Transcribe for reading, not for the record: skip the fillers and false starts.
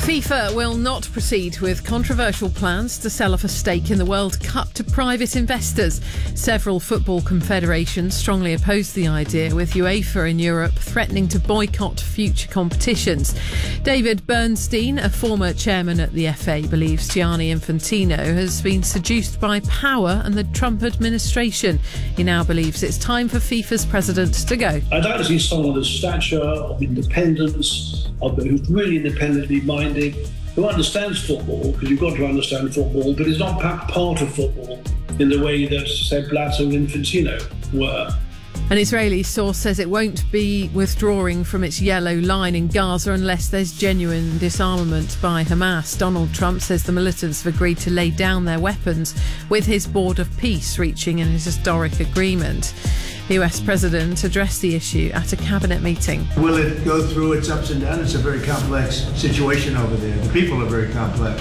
FIFA will not proceed with controversial plans to sell off a stake in the World Cup to private investors. Several football confederations strongly oppose the idea, with UEFA in Europe threatening to boycott future competitions. David Bernstein, a former chairman at the FA, believes Gianni Infantino has been seduced by power and the Trump administration. He now believes it's time for FIFA's president to go. I'd like to see someone of stature, of independence, who's really independently minded, who understands football, because you've got to understand football, but is not part of football in the way that Sepp Blatter and Infantino were. An Israeli source says it won't be withdrawing from its yellow line in Gaza unless there's genuine disarmament by Hamas. Donald Trump says the militants have agreed to lay down their weapons, with his board of peace reaching an historic agreement. The US president addressed the issue at a cabinet meeting. Will it go through its ups and downs? It's a very complex situation over there. The people are very complex.